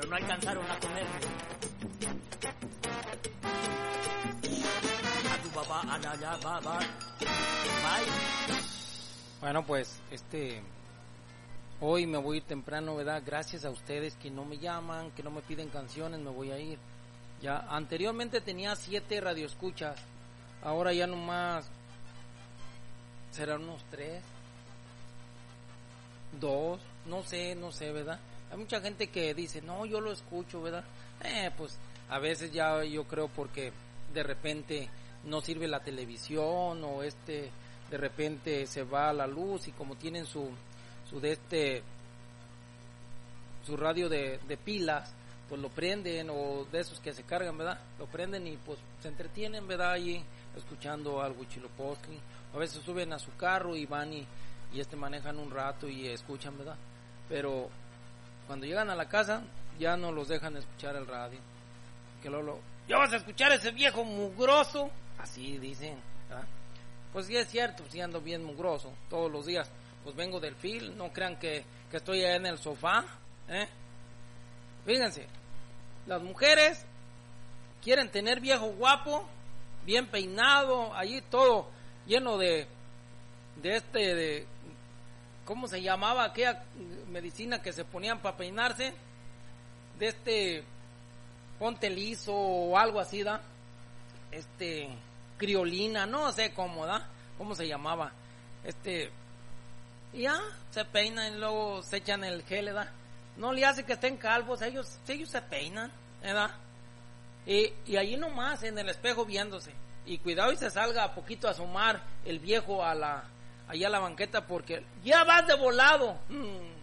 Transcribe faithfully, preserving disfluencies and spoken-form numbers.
no alcanzaron a comer. A tu papá, a la, ya, va, va. Bye. Bueno, pues, este... hoy me voy a ir temprano, ¿verdad? Gracias a ustedes que no me llaman, que no me piden canciones, me voy a ir. Ya, anteriormente tenía siete radioescuchas, ahora ya nomás serán unos tres, dos, no sé, no sé, ¿verdad? Hay mucha gente que dice, no, yo lo escucho, ¿verdad? Eh, pues a veces ya yo creo porque de repente no sirve la televisión o este, de repente se va la luz y como tienen su, su de este, su radio de, de pilas, pues lo prenden, o de esos que se cargan, ¿verdad? Lo prenden y pues se entretienen, ¿verdad? Allí escuchando algo Huitzilopochtli. A veces suben a su carro y van y, y este manejan un rato y escuchan, ¿verdad? Pero cuando llegan a la casa ya no los dejan escuchar el radio. Que luego, ya vas a escuchar ese viejo mugroso, así dicen, ¿verdad? Pues sí es cierto, sí ando bien mugroso todos los días. Pues vengo del fil, no crean que, que estoy allá en el sofá, ¿eh? Fíjense, las mujeres quieren tener viejo guapo, bien peinado, allí todo lleno de, de este, de, ¿cómo se llamaba aquella medicina que se ponían para peinarse? De este, ponte liso o algo así, ¿da? Este, criolina, no sé cómo, ¿da? ¿Cómo se llamaba? Este, y ya, se peinan y luego se echan el gel, ¿da? No le hace que estén calvos, ellos, ellos se peinan, ¿verdad? Y, y allí nomás en el espejo viéndose. Y cuidado y se salga a poquito a asomar el viejo a la, allá a la banqueta porque ya vas de volado. Mm.